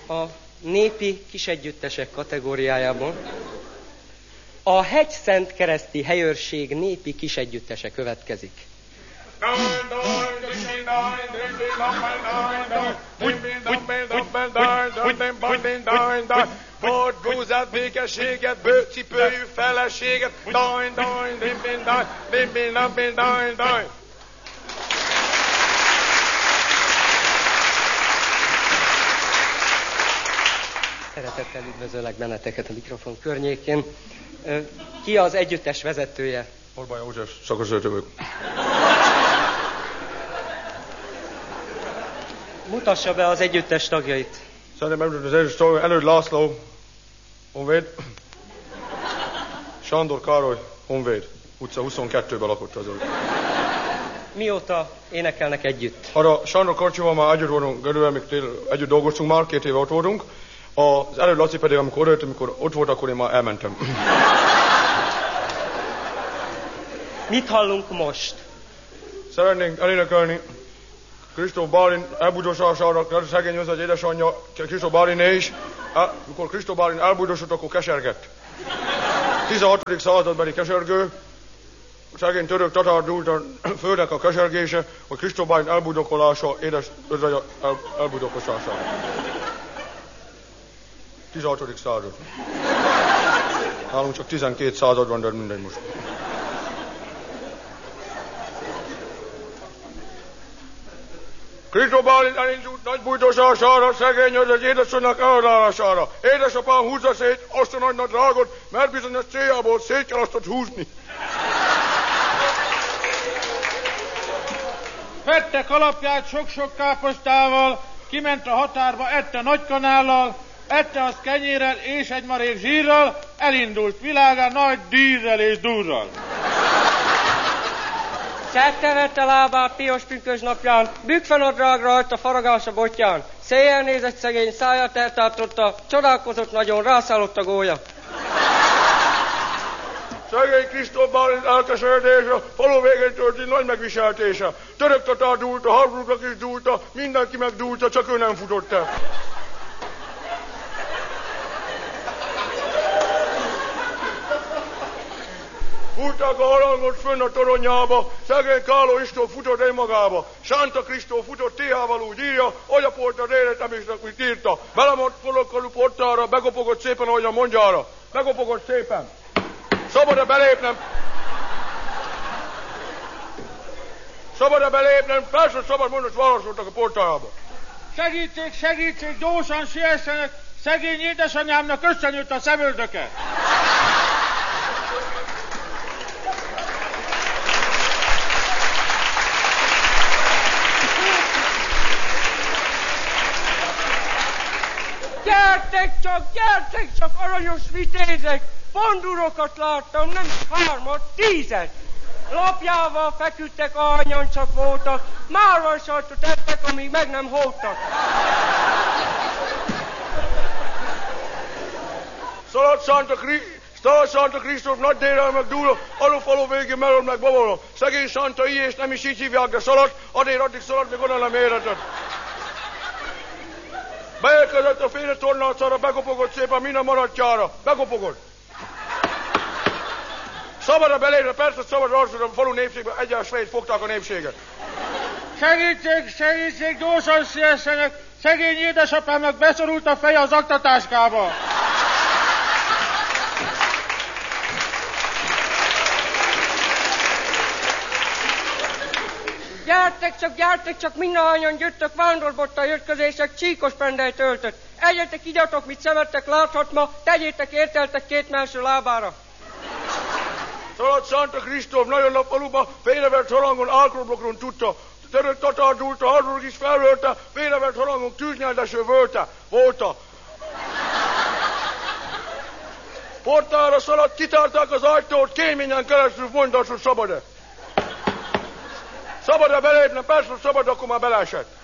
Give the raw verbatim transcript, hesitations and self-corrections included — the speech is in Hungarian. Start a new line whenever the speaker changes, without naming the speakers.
A népi kisegyüttesek kategóriájában a Hegyszentkereszti helyőrség népi kisegyüttese következik.
Bort, búzát, békességet, bőcipőjű feleséget. Dajn, dajn, dimbin, dajn, dimbin, dimbin, dajn, dajn.
Szeretettel üdvözöllek benneteket a mikrofon környékén. Ki az együttes vezetője?
Orbán József, szakosvezető vagyok.
Mutassa be az együttes tagjait.
Szerintem említeni az együttes tagjait. Előd László, Honvéd. Sándor Károly, Honvéd. Utca huszonkettőben lakott az előtt.
Mióta énekelnek együtt?
Arra Sándor Karcsival már együtt voltunk, görülve, még együtt dolgoztunk már, két éve ott voltunk. Az előtt Laci pedig, amikor ott, amikor ott volt, akkor én már elmentem.
Mit hallunk most?
Szeretnénk elénekelni Kristóf Bálint elbújdoslására, szegény az egy édesanyja, Kristóf Báliné is. Amikor Kristóf Bálint elbújdosott, akkor kesergett. tizenhatodik századbeli kesergő, szegény török tatár dúlt a földnek a kesergése, hogy Kristóf Bálint elbújdokolása, édes özvegy el, elbújdokolására. tizenhatodik század. Nálunk csak tizenkét század van, de mindegy most. Kristóf Bálint elindult nagy bújdosására, szegény az édesanynak eladására. Édesapám húzza szét azt a nagy nadrágot, mert bizonyos céljából szét kell azt húzni.
Vette kalapját sok-sok káposztával, kiment a határba, ette nagykanállal, ette azt kenyérrel és egy marék zsírral, elindult világán nagy dízzel és durral.
Szedte vette lábát piros pünkös napján, bükkfenadrágra hagyta faragás a botján. Széjjel nézett szegény, száját eltártotta, csodálkozott nagyon, rászállott a gólya.
Szegény Kristóf Bálint elkeseredése, falu végén történt nagy megviseltése. Török tatár dúlta, Habsburgok is dúlta, mindenki megdúlta, csak ő nem futott el. Húzták a harangot fönn a toronyába, szegény Káló István futott egymagába. Sánta Kristóf futott téhával úgy írja, agyapolta az életem is, úgy írta. Belemond forogkalú portára, begopogott szépen, ahogy a mondjára. Begopogott szépen. Szabad-e belépnem? Szabad-e belépnem? Persze szabad, mondott, válaszoltak a portájába.
Segítség, segítség, gyorsan siessenek, szegény édesanyámnak összenőtt a szemöldöke.
Gyertek csak, gyertek csak, aranyos vitézek! Bondurokat láttam, nem hármat, tízet! Lapjával feküdtek, ahányan csak voltak, márvan sajtot ettek, amíg meg nem holtak.
Szaladt Sánta Kri... Szaladt Sánta Kristóf nagy délrel meg dúl, alufalú végén melon meg babalom. Szegény Sánta így, és nem is így hívják, de szaladt, addig addig szaladt, még onnan nem éretett. Beérkezett a féle tornácára, begopogott szépen minden maradtjára. Begopogott. Szabad-e belépni? Persze szabad, arra a falu népségben egyenes fejét fogták a népséget.
Segítség, segítség, gyorsan siessenek! Szegény édesapámnak beszorult a feje az aktatáskába.
Gyertek csak, gyertek csak, mindahányan gyöttök, vándorbotta jötközések, csíkos pendelyt öltött. Egyetek, igyatok, mit szemettek, láthat ma, tegyétek, érteltek két melső lábára.
Szaladt Sánta Kristóf nagyon nap faluba, félrevert harangon, alkoholblokron tudta. Török tatár dúlta, Habsburg is felvölte, félrevert harangon, tűznyelveső völte, volta. Portára szaladt, kitárták az ajtót, kéményen keresztül mondta, hogy szabad-e. Szabad-e belépnem? Persze, szabad, akkor már beleesett.